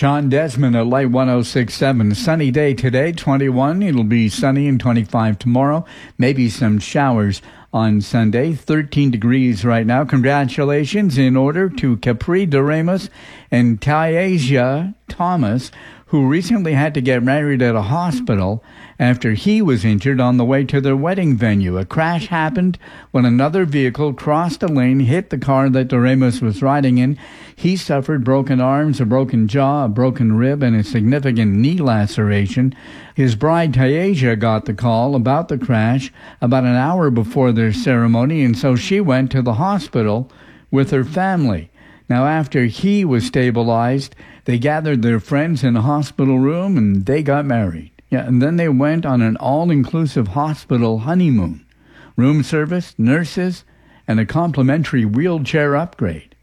Sean Desmond at Light 106.7. Sunny day today, 21. It'll be sunny and 25 tomorrow. Maybe some showers on Sunday. 13 degrees right now. Congratulations in order to Capri de Ramos and Tayasia Thomas, who recently had to get married at a hospital after he was injured on the way to their wedding venue. A crash happened when another vehicle crossed a lane, hit the car that de Ramos was riding in. He suffered broken arms, a broken jaw, a broken rib, and a significant knee laceration. His bride, Tayasia, got the call about the crash about an hour before their ceremony, and so she went to the hospital with her family. Now, after he was stabilized, they gathered their friends in a hospital room and they got married. Yeah, and then they went on an all-inclusive hospital honeymoon. Room service, nurses, and a complimentary wheelchair upgrade.